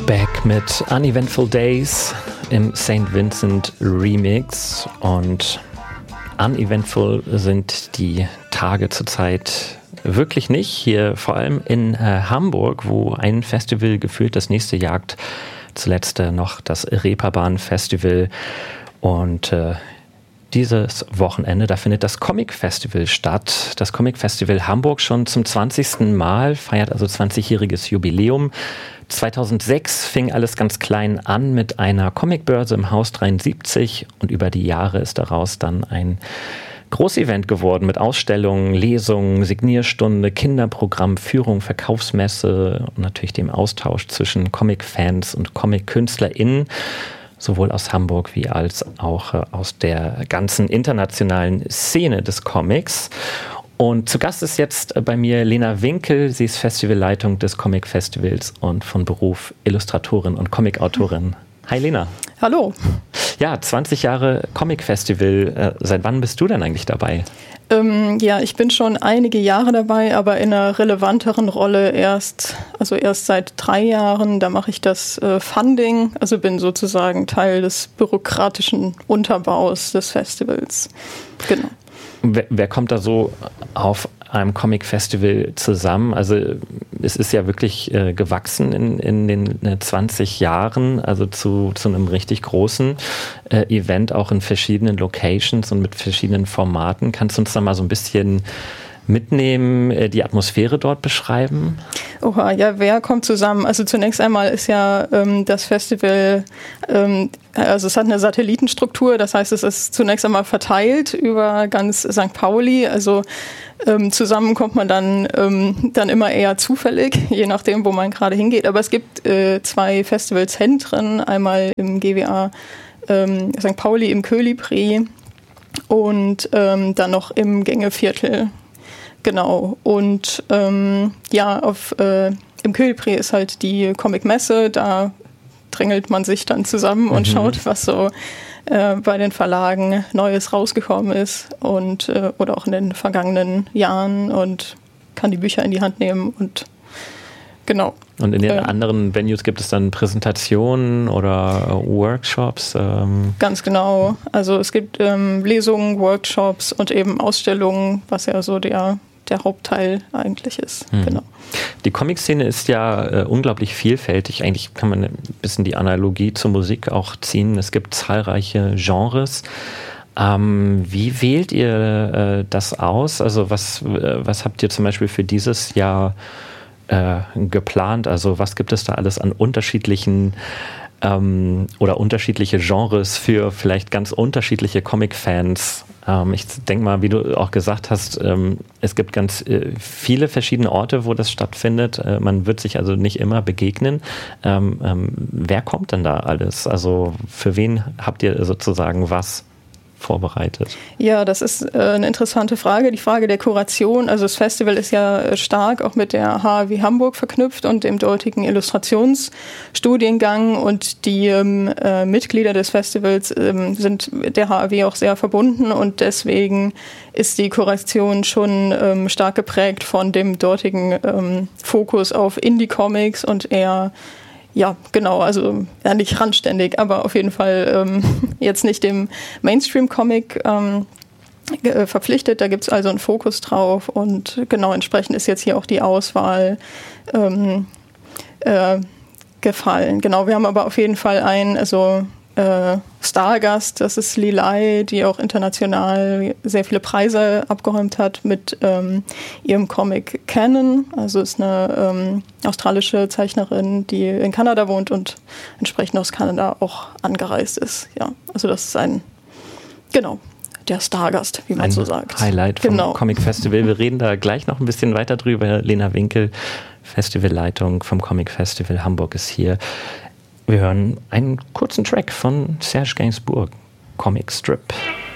Back mit Uneventful Days im St. Vincent Remix. Und uneventful sind die Tage zurzeit wirklich nicht. Hier vor allem in Hamburg, wo ein Festival gefühlt das nächste jagt. Zuletzt noch das Reeperbahn Festival. Und dieses Wochenende, da findet das Comic Festival statt. Das Comic Festival Hamburg schon zum 20. Mal, feiert also 20-jähriges Jubiläum. 2006 fing alles ganz klein an mit einer Comicbörse im Haus 73 und über die Jahre ist daraus dann ein Großevent geworden mit Ausstellungen, Lesungen, Signierstunde, Kinderprogramm, Führung, Verkaufsmesse und natürlich dem Austausch zwischen Comic-Fans und Comic-KünstlerInnen, sowohl aus Hamburg wie als auch aus der ganzen internationalen Szene des Comics. Und zu Gast ist jetzt bei mir Lena Winkel. Sie ist Festivalleitung des Comic Festivals und von Beruf Illustratorin und Comicautorin. Hi Lena. Hallo. Ja, 20 Jahre Comic Festival. Seit wann bist du denn eigentlich dabei? Ja, ich bin schon einige Jahre dabei, aber in einer relevanteren Rolle erst seit 3 Jahren. Da mache ich das Funding, also bin sozusagen Teil des bürokratischen Unterbaus des Festivals. Genau. Wer kommt da so auf einem Comic-Festival zusammen? Also es ist ja wirklich gewachsen in den 20 Jahren, also zu einem richtig großen Event, auch in verschiedenen Locations und mit verschiedenen Formaten. Kannst du uns da mal so ein bisschen mitnehmen, die Atmosphäre dort beschreiben? Oha, ja, wer kommt zusammen? Also zunächst einmal ist ja das Festival, also es hat eine Satellitenstruktur, das heißt, es ist zunächst einmal verteilt über ganz St. Pauli, also zusammen kommt man dann immer eher zufällig, je nachdem, wo man gerade hingeht. Aber es gibt 2 Festivalzentren, einmal im GWA St. Pauli im Kölibree und dann noch im Gängeviertel. Genau, und im Kölibree ist halt die Comic-Messe, da drängelt man sich dann zusammen und schaut, was so bei den Verlagen Neues rausgekommen ist und oder auch in den vergangenen Jahren und kann die Bücher in die Hand nehmen und genau. Und in den anderen Venues gibt es dann Präsentationen oder Workshops? Ganz genau. Also es gibt Lesungen, Workshops und eben Ausstellungen, was ja so der Hauptteil eigentlich ist. Genau. Die Comic-Szene ist ja unglaublich vielfältig. Eigentlich kann man ein bisschen die Analogie zur Musik auch ziehen. Es gibt zahlreiche Genres. Wie wählt ihr das aus? Also was habt ihr zum Beispiel für dieses Jahr geplant? Also was gibt es da alles an unterschiedlichen oder unterschiedliche Genres für vielleicht ganz unterschiedliche Comic-Fans? Ich denke mal, wie du auch gesagt hast, es gibt ganz viele verschiedene Orte, wo das stattfindet. Man wird sich also nicht immer begegnen. Wer kommt denn da alles? Also für wen habt ihr sozusagen was vorbereitet? Ja, das ist eine interessante Frage, die Frage der Kuration. Also das Festival ist ja stark auch mit der HAW Hamburg verknüpft und dem dortigen Illustrationsstudiengang und die Mitglieder des Festivals sind der HAW auch sehr verbunden und deswegen ist die Kuration schon stark geprägt von dem dortigen Fokus auf Indie-Comics und eher ja, genau, also ja, nicht randständig, aber auf jeden Fall jetzt nicht dem Mainstream-Comic verpflichtet. Da gibt es also einen Fokus drauf und genau entsprechend ist jetzt hier auch die Auswahl gefallen. Genau, wir haben aber auf jeden Fall einen Stargast, das ist Lilay, die auch international sehr viele Preise abgeräumt hat mit ihrem Comic Canon. Also ist eine australische Zeichnerin, die in Kanada wohnt und entsprechend aus Kanada auch angereist ist. Ja, also das ist der Stargast, wie man so sagt. Highlight vom Comic Festival. Wir reden da gleich noch ein bisschen weiter drüber. Lena Winkel, Festivalleitung vom Comic Festival Hamburg, ist hier. Wir hören einen kurzen Track von Serge Gainsbourg, Comic Strip.